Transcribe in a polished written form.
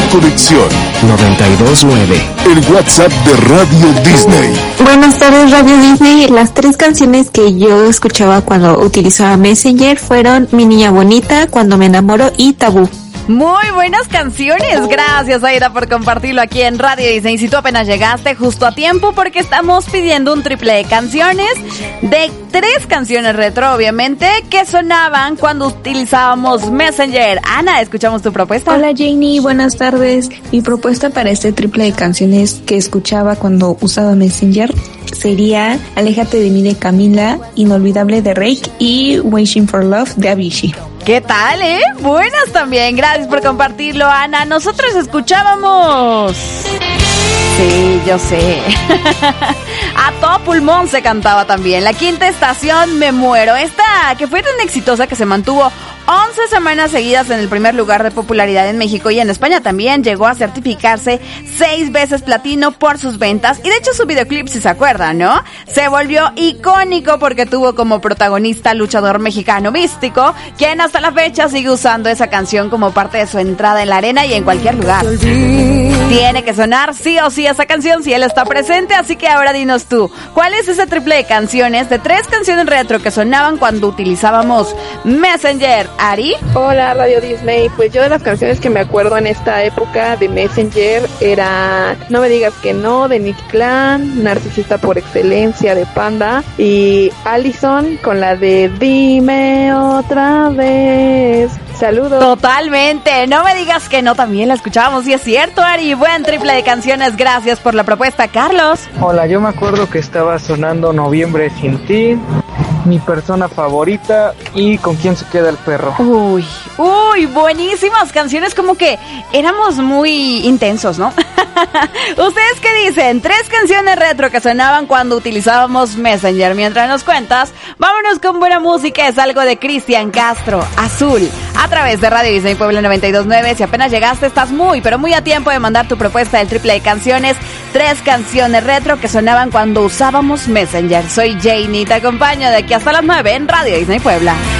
conexión. 92.9. El WhatsApp de Radio Disney. Buenas tardes, Radio Disney. Las 3 canciones que yo escuchaba cuando utilizaba Messenger fueron Mi Niña Bonita, Cuando Me Enamoro y Tabú. Muy buenas canciones, gracias Aida por compartirlo aquí en Radio Disney. Si tú apenas llegaste justo a tiempo porque estamos pidiendo un triple de canciones, de 3 canciones retro obviamente, que sonaban cuando utilizábamos Messenger. Ana, escuchamos tu propuesta. Hola Janie, buenas tardes. Mi propuesta para este triple de canciones que escuchaba cuando usaba Messenger sería Aléjate de mí de Camila, Inolvidable de Rake y Waiting for Love de Avicii. ¿Qué tal, Buenas también, gracias por compartirlo, Ana. Nosotros escuchábamos... Sí, yo sé. A todo pulmón se cantaba también. La Quinta Estación, Me Muero. Esta que fue tan exitosa que se mantuvo 11 semanas seguidas en el primer lugar de popularidad en México y en España también. Llegó a certificarse 6 veces platino por sus ventas. Y de hecho su videoclip, si se acuerdan, ¿no? Se volvió icónico porque tuvo como protagonista al luchador mexicano Místico, quien hasta la fecha sigue usando esa canción como parte de su entrada en la arena y en cualquier lugar. Tiene que sonar sí o sí esa canción si él está presente, así que ahora dinos tú, ¿cuál es ese triple de canciones, de 3 canciones retro que sonaban cuando utilizábamos Messenger? ¿Ari? Hola Radio Disney, pues yo de las canciones que me acuerdo en esta época de Messenger era No Me Digas Que No de Nick Clan, Narcisista por Excelencia de Panda y Allison con la de Dime Otra Vez. Saludos. Totalmente, No Me Digas Que No también la escuchábamos y es cierto, Ari. Buen triple de canciones, gracias por la propuesta, Carlos. Hola, yo me acuerdo que estaba sonando Noviembre Sin Ti, Mi Persona Favorita y Con Quién Se Queda el Perro. Uy, buenísimas canciones, como que éramos muy intensos, ¿no? ¿Ustedes qué dicen? 3 canciones retro que sonaban cuando utilizábamos Messenger. Mientras nos cuentas, vámonos con buena música. Es algo de Cristian Castro, Azul, a través de Radio Disney Puebla 92.9. Si apenas llegaste, estás muy, pero muy a tiempo de mandar tu propuesta del triple de canciones. 3 canciones retro que sonaban cuando usábamos Messenger. Soy Janie, te acompaño de aquí hasta las 9 en Radio Disney Puebla.